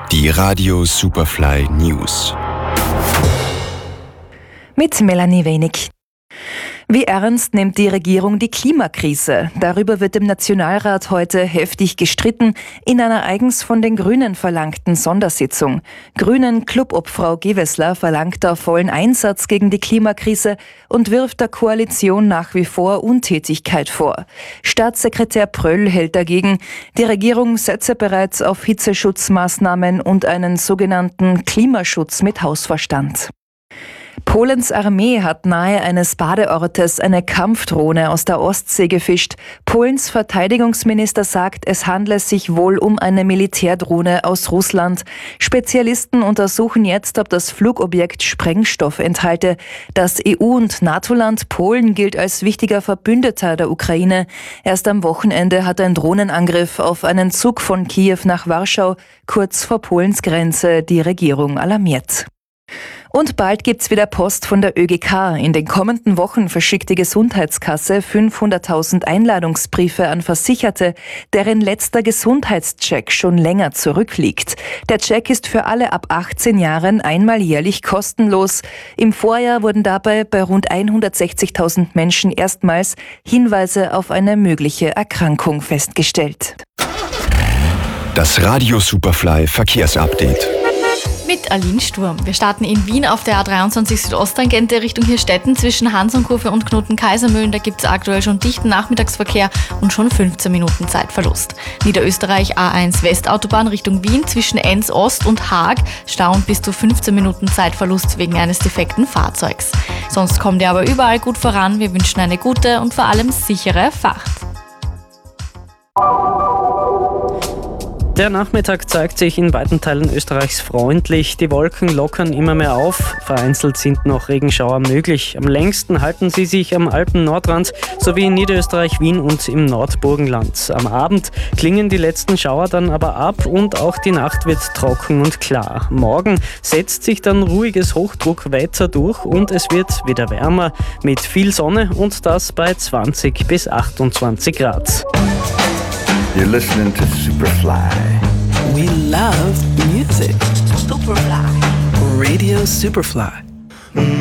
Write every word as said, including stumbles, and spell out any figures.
Die Radio Superfly News. Mit Melanie Wenig. Wie ernst nimmt die Regierung die Klimakrise? Darüber wird im Nationalrat heute heftig gestritten in einer eigens von den Grünen verlangten Sondersitzung. Grünen-Clubobfrau Gewessler verlangt da vollen Einsatz gegen die Klimakrise und wirft der Koalition nach wie vor Untätigkeit vor. Staatssekretär Pröll hält dagegen, die Regierung setze bereits auf Hitzeschutzmaßnahmen und einen sogenannten Klimaschutz mit Hausverstand. Polens Armee hat nahe eines Badeortes eine Kampfdrohne aus der Ostsee gefischt. Polens Verteidigungsminister sagt, es handle sich wohl um eine Militärdrohne aus Russland. Spezialisten untersuchen jetzt, ob das Flugobjekt Sprengstoff enthalte. Das E U- und NATO-Land Polen gilt als wichtiger Verbündeter der Ukraine. Erst am Wochenende hat ein Drohnenangriff auf einen Zug von Kiew nach Warschau kurz vor Polens Grenze die Regierung alarmiert. Und bald gibt's wieder Post von der Ö G K. In den kommenden Wochen verschickt die Gesundheitskasse fünfhunderttausend Einladungsbriefe an Versicherte, deren letzter Gesundheitscheck schon länger zurückliegt. Der Check ist für alle ab achtzehn Jahren einmal jährlich kostenlos. Im Vorjahr wurden dabei bei rund hundertsechzigtausend Menschen erstmals Hinweise auf eine mögliche Erkrankung festgestellt. Das Radio Superfly Verkehrsupdate. Mit Aline Sturm. Wir starten in Wien auf der A dreiundzwanzig Südosttangente Richtung Hirstetten zwischen Hansonkurve und Knoten-Kaisermühlen. Da gibt es aktuell schon dichten Nachmittagsverkehr und schon fünfzehn Minuten Zeitverlust. Niederösterreich A eins Westautobahn Richtung Wien zwischen Enns Ost und Haag. Stau und bis zu fünfzehn Minuten Zeitverlust wegen eines defekten Fahrzeugs. Sonst kommt ihr aber überall gut voran. Wir wünschen eine gute und vor allem sichere Fahrt. Der Nachmittag zeigt sich in weiten Teilen Österreichs freundlich. Die Wolken lockern immer mehr auf. Vereinzelt sind noch Regenschauer möglich. Am längsten halten sie sich am Alpen-Nordrand sowie in Niederösterreich, Wien und im Nordburgenland. Am Abend klingen die letzten Schauer dann aber ab und auch die Nacht wird trocken und klar. Morgen setzt sich dann ruhiges Hochdruckwetter durch und es wird wieder wärmer mit viel Sonne und das bei zwanzig bis achtundzwanzig Grad. You're listening to Superfly. We love music. Superfly. Radio Superfly.